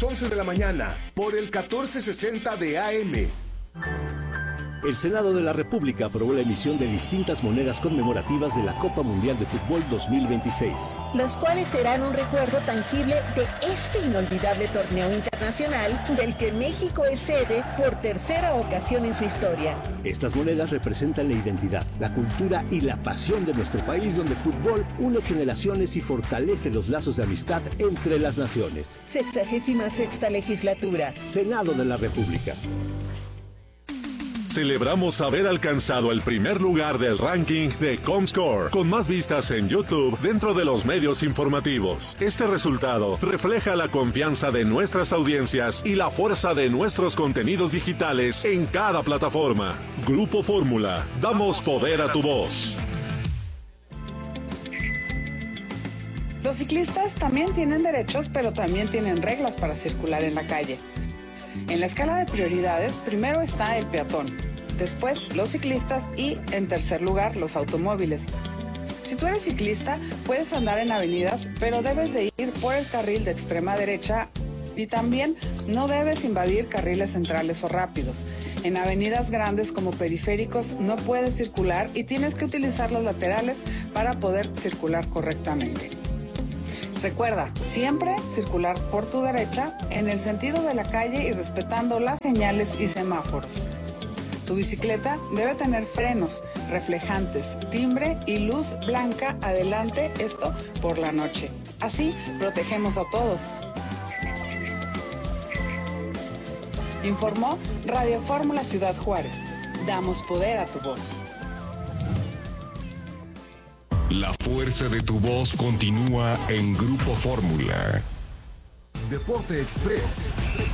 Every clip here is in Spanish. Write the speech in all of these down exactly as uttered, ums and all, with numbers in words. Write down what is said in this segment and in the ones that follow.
once de la mañana por el catorce sesenta de A M. El Senado de la República aprobó la emisión de distintas monedas conmemorativas de la Copa Mundial de Fútbol dos mil veintiséis. Las cuales serán un recuerdo tangible de este inolvidable torneo internacional del que México es sede por tercera ocasión en su historia. Estas monedas representan la identidad, la cultura y la pasión de nuestro país, donde el fútbol une generaciones y fortalece los lazos de amistad entre las naciones. Sexagésima sexta legislatura. Senado de la República. Celebramos haber alcanzado el primer lugar del ranking de Comscore, con más vistas en YouTube dentro de los medios informativos. Este resultado refleja la confianza de nuestras audiencias y la fuerza de nuestros contenidos digitales en cada plataforma. Grupo Fórmula, damos poder a tu voz. Los ciclistas también tienen derechos, pero también tienen reglas para circular en la calle. En la escala de prioridades, primero está el peatón, después los ciclistas y, en tercer lugar, los automóviles. Si tú eres ciclista, puedes andar en avenidas, pero debes de ir por el carril de extrema derecha y también no debes invadir carriles centrales o rápidos. En avenidas grandes como periféricos no puedes circular y tienes que utilizar los laterales para poder circular correctamente. Recuerda, siempre circular por tu derecha en el sentido de la calle y respetando las señales y semáforos. Tu bicicleta debe tener frenos, reflejantes, timbre y luz blanca adelante, esto por la noche. Así protegemos a todos. Informó Radio Fórmula Ciudad Juárez. Damos poder a tu voz. La fuerza de tu voz continúa en Grupo Fórmula. Deporte Express.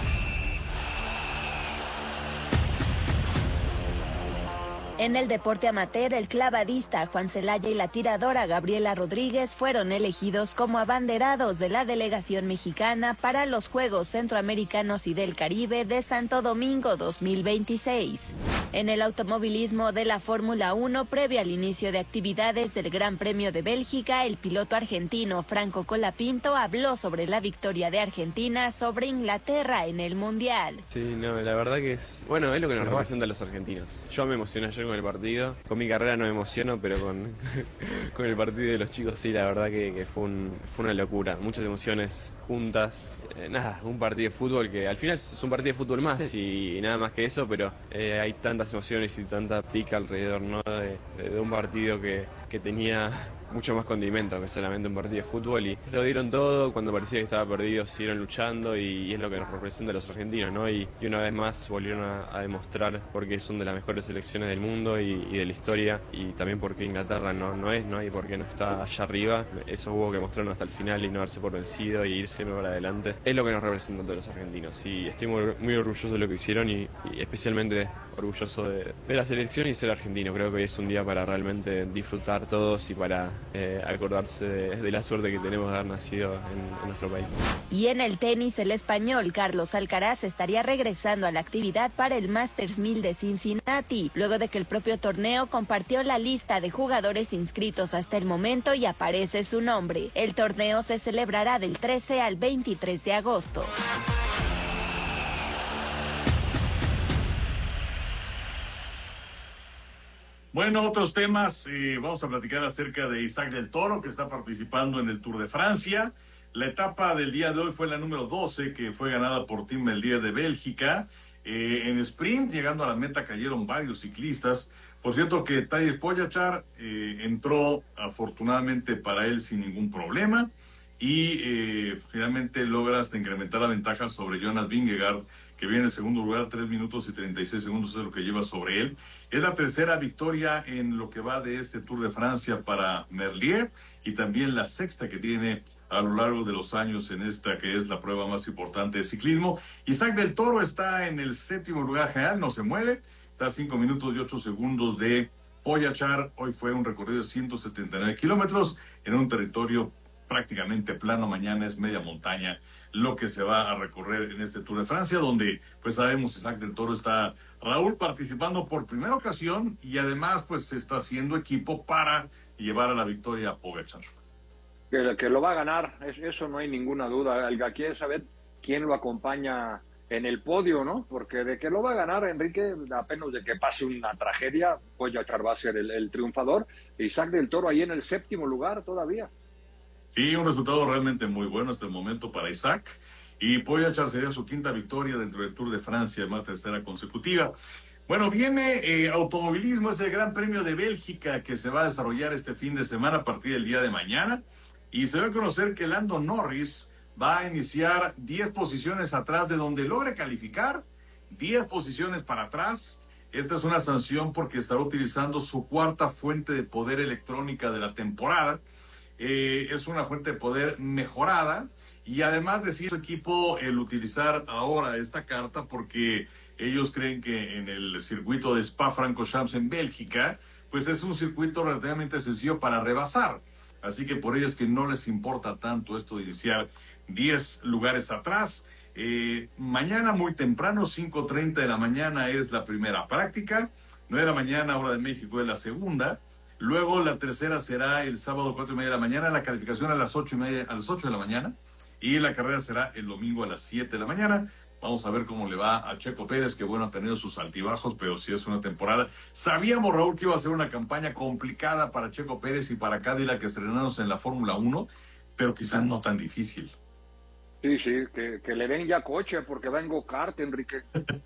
En el deporte amateur, el clavadista Juan Celaya y la tiradora Gabriela Rodríguez fueron elegidos como abanderados de la delegación mexicana para los Juegos Centroamericanos y del Caribe de Santo Domingo dos mil veintiséis. En el automovilismo de la Fórmula uno, previo al inicio de actividades del Gran Premio de Bélgica, el piloto argentino Franco Colapinto habló sobre la victoria de Argentina sobre Inglaterra en el Mundial. Sí, no, la verdad que es, bueno, es lo que nos representa a los argentinos. Yo me emocioné ayer con el partido. Con mi carrera no me emociono, pero con, con el partido de los chicos sí, la verdad que, que fue, un, fue una locura. Muchas emociones juntas. Eh, nada, un partido de fútbol que al final es un partido de fútbol más, sí, y, y nada más que eso, pero eh, hay tantas emociones y tanta pica alrededor, ¿no? de, de, de un partido que, que tenía mucho más condimento que solamente un partido de fútbol, y lo dieron todo. Cuando parecía que estaba perdido siguieron luchando, y, y es lo que nos representa a los argentinos, ¿no? Y, y una vez más volvieron a, a demostrar porque son de las mejores selecciones del mundo y, y de la historia, y también porque Inglaterra no, no es, ¿no? Y porque no está allá arriba. Eso hubo que mostrarlo hasta el final y no darse por vencido y ir siempre para adelante. Es lo que nos representa a todos los argentinos, y estoy muy, muy orgulloso de lo que hicieron, y, y especialmente orgulloso de, de la selección y ser argentino. Creo que hoy es un día para realmente disfrutar todos y para Eh, acordarse de, de la suerte que tenemos de haber nacido en, en nuestro país. Y en el tenis, el español Carlos Alcaraz estaría regresando a la actividad para el Masters mil de Cincinnati, luego de que el propio torneo compartió la lista de jugadores inscritos hasta el momento y aparece su nombre. El torneo se celebrará del trece al veintitrés de agosto. Bueno, otros temas, eh, vamos a platicar acerca de Isaac del Toro, que está participando en el Tour de Francia. La etapa del día de hoy fue la número doce, que fue ganada por Team Mellier de Bélgica. Eh, en sprint, llegando a la meta, cayeron varios ciclistas. Por cierto que Tadej Pogačar eh, entró afortunadamente para él sin ningún problema, y eh, finalmente logra hasta incrementar la ventaja sobre Jonas Vingegaard, que viene en segundo lugar, tres minutos y treinta y seis segundos es lo que lleva sobre él. Es la tercera victoria en lo que va de este Tour de Francia para Merlier, y también la sexta que tiene a lo largo de los años en esta que es la prueba más importante de ciclismo. Isaac del Toro está en el séptimo lugar general, no se mueve, está a cinco minutos y ocho segundos de Pogačar. Hoy fue un recorrido de ciento setenta y nueve kilómetros en un territorio prácticamente plano. Mañana es media montaña lo que se va a recorrer en este Tour de Francia, donde pues sabemos Isaac del Toro está, Raúl, participando por primera ocasión, y además pues se está haciendo equipo para llevar a la victoria a Pogačar. Que, que lo va a ganar, eso no hay ninguna duda. Aquí es saber quién lo acompaña en el podio, ¿no? Porque de que lo va a ganar Enrique, apenas de que pase una tragedia, Pogačar va a ser el, el triunfador. Isaac del Toro ahí en el séptimo lugar todavía. Sí, un resultado realmente muy bueno hasta el momento para Isaac. Y Pogačar sería su quinta victoria dentro del Tour de Francia, además tercera consecutiva. Bueno, viene eh, automovilismo, es el Gran Premio de Bélgica que se va a desarrollar este fin de semana a partir del día de mañana. Y se va a conocer que Lando Norris va a iniciar diez posiciones atrás de donde logre calificar, diez posiciones para atrás. Esta es una sanción porque estará utilizando su cuarta fuente de poder electrónica de la temporada. Eh, es una fuente de poder mejorada y además decide su equipo el utilizar ahora esta carta porque ellos creen que en el circuito de Spa-Francorchamps en Bélgica, pues es un circuito relativamente sencillo para rebasar. Así que por ello es que no les importa tanto esto de iniciar diez lugares atrás. Eh, mañana muy temprano, cinco treinta de la mañana es la primera práctica, nueve de la mañana, hora de México, es la segunda. Luego la tercera será el sábado cuatro y media de la mañana, la calificación a las ocho y media, a las ocho de la mañana, y la carrera será el domingo a las siete de la mañana. Vamos a ver cómo le va a Checo Pérez, que bueno, ha tenido sus altibajos, pero sí es una temporada. Sabíamos, Raúl, que iba a ser una campaña complicada para Checo Pérez y para Cadillac, que estrenaron en la Fórmula uno, pero quizás no tan difícil. Sí, sí, que, que le den ya coche, porque va en go-kart, Enrique.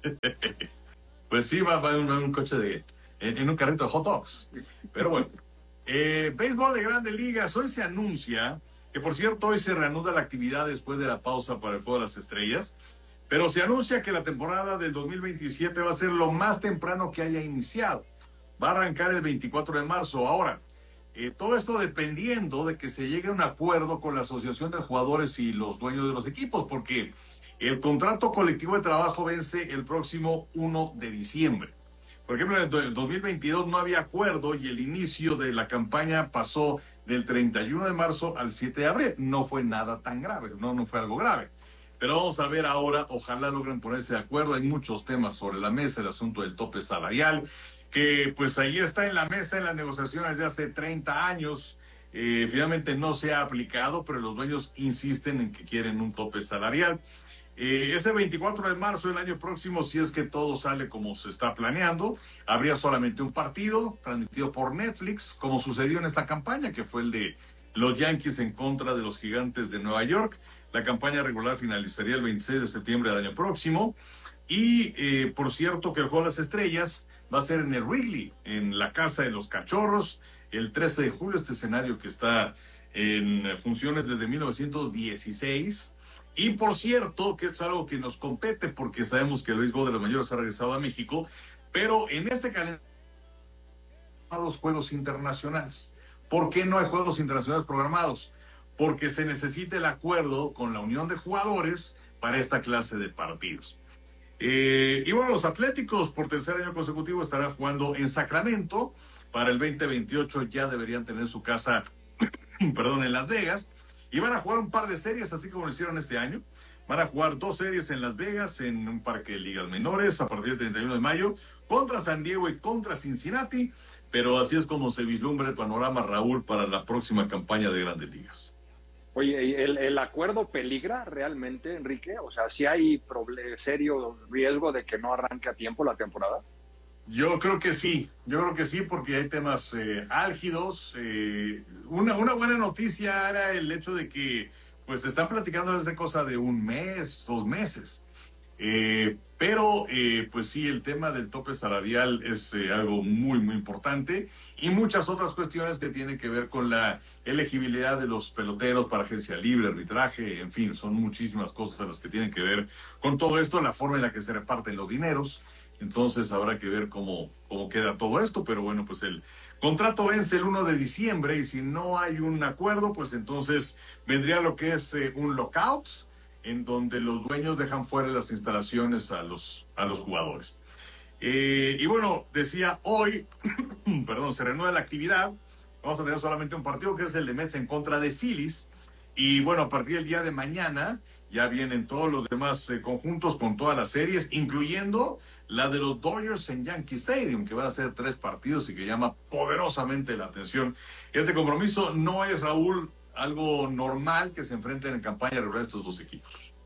Pues sí, va, va en un, un coche de... En, en un carrito de hot dogs. Pero bueno, eh, béisbol de Grandes Ligas. Hoy se anuncia que, por cierto, hoy se reanuda la actividad después de la pausa para el Juego de las Estrellas. Pero se anuncia que la temporada del dos mil veintisiete va a ser lo más temprano que haya iniciado. Va a arrancar el veinticuatro de marzo. Ahora, eh, todo esto dependiendo de que se llegue a un acuerdo con la Asociación de Jugadores y los dueños de los equipos, porque el contrato colectivo de trabajo vence el próximo primero de diciembre. Por ejemplo, en el dos mil veintidós no había acuerdo y el inicio de la campaña pasó del treinta y uno de marzo al siete de abril. No fue nada tan grave, no, no fue algo grave. Pero vamos a ver ahora, ojalá logren ponerse de acuerdo. Hay muchos temas sobre la mesa, el asunto del tope salarial, que pues ahí está en la mesa en las negociaciones de hace treinta años. Eh, finalmente no se ha aplicado, pero los dueños insisten en que quieren un tope salarial. Eh, ese veinticuatro de marzo del año próximo, si es que todo sale como se está planeando, habría solamente un partido transmitido por Netflix, como sucedió en esta campaña, que fue el de los Yankees en contra de los Gigantes de Nueva York. La campaña regular finalizaría el veintiséis de septiembre del año próximo. Y, eh, por cierto, que el Juego de las Estrellas va a ser en el Wrigley, en la Casa de los Cachorros, el trece de julio, este escenario que está en funciones desde mil novecientos dieciséis. Y por cierto, que es algo que nos compete porque sabemos que el béisbol de los mayores ha regresado a México, pero en este calendario hay dos juegos internacionales. ¿Por qué no hay juegos internacionales programados? Porque se necesita el acuerdo con la unión de jugadores para esta clase de partidos. Eh, y bueno, los Atléticos por tercer año consecutivo estarán jugando en Sacramento. Para el veinte veintiocho ya deberían tener su casa, perdón, en Las Vegas. Y van a jugar un par de series, así como lo hicieron este año. Van a jugar dos series en Las Vegas, en un parque de ligas menores, a partir del treinta y uno de mayo, contra San Diego y contra Cincinnati. Pero así es como se vislumbra el panorama, Raúl, para la próxima campaña de Grandes Ligas. Oye, ¿el, el acuerdo peligra realmente, Enrique? O sea, ¿sí hay proble- serio riesgo de que no arranque a tiempo la temporada? Yo creo que sí, yo creo que sí, porque hay temas eh, álgidos. Eh, una, una buena noticia era el hecho de que pues se están platicando desde cosa de un mes, dos meses. Eh, pero eh, pues sí, el tema del tope salarial es eh, algo muy, muy importante y muchas otras cuestiones que tienen que ver con la elegibilidad de los peloteros para agencia libre, arbitraje, en fin, son muchísimas cosas las que tienen que ver con todo esto, la forma en la que se reparten los dineros. Entonces habrá que ver cómo, cómo queda todo esto, pero bueno, pues el contrato vence el primero de diciembre y si no hay un acuerdo, pues entonces vendría lo que es eh, un lockout, en donde los dueños dejan fuera las instalaciones a los, a los jugadores. Eh, y bueno, decía hoy, perdón, se renueva la actividad, vamos a tener solamente un partido que es el de Mets en contra de Phillies, y bueno, a partir del día de mañana ya vienen todos los demás eh, conjuntos con todas las series, incluyendo la de los Dodgers en Yankee Stadium, que van a ser tres partidos y que llama poderosamente la atención. Este compromiso no es, Raúl, algo normal que se enfrenten en campaña regular estos dos equipos.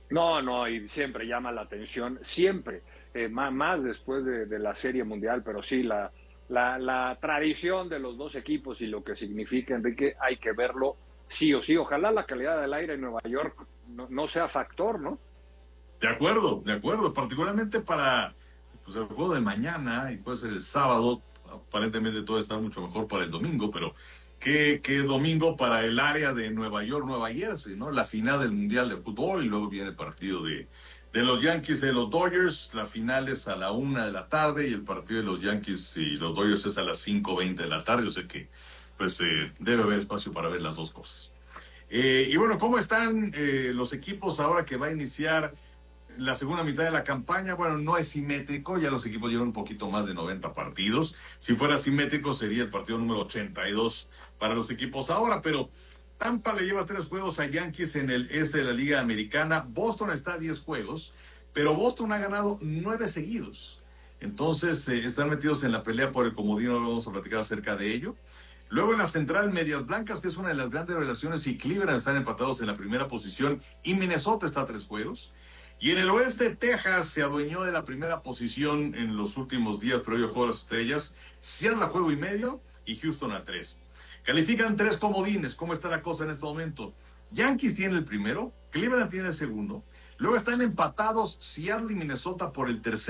No, no, y siempre llama la atención, siempre, eh, más, más después de, de la Serie Mundial, pero sí, la, la, la tradición de los dos equipos y lo que significa, Enrique, hay que verlo sí o sí. Ojalá la calidad del aire en Nueva York no, no sea factor, ¿no? De acuerdo, de acuerdo, particularmente para pues, el juego de mañana y puede ser el sábado, aparentemente todo está mucho mejor para el domingo, pero ¿qué, qué domingo para el área de Nueva York, Nueva Jersey, ¿no? La final del Mundial de Fútbol y luego viene el partido de, de los Yankees y de los Dodgers, la final es a la una de la tarde y el partido de los Yankees y los Dodgers es a las cinco veinte de la tarde, o sea que pues eh, debe haber espacio para ver las dos cosas. Eh, y bueno, ¿cómo están eh, los equipos ahora que va a iniciar la segunda mitad de la campaña? Bueno, no es simétrico, ya los equipos llevan un poquito más de noventa partidos. Si fuera simétrico sería el partido número ochenta y dos para los equipos ahora, pero Tampa le lleva tres juegos a Yankees en el este de la Liga Americana. Boston está a diez juegos, pero Boston ha ganado nueve seguidos. Entonces eh, están metidos en la pelea por el comodín, ahora vamos a platicar acerca de ello. Luego en la central, Medias Blancas, que es una de las grandes relaciones, y Cleveland están empatados en la primera posición, y Minnesota está a tres juegos. Y en el oeste, Texas se adueñó de la primera posición en los últimos días, pero hoy juego las estrellas. Seattle a juego y medio y Houston a tres. Califican tres comodines. ¿Cómo está la cosa en este momento? Yankees tiene el primero, Cleveland tiene el segundo. Luego están empatados Seattle y Minnesota por el tercero.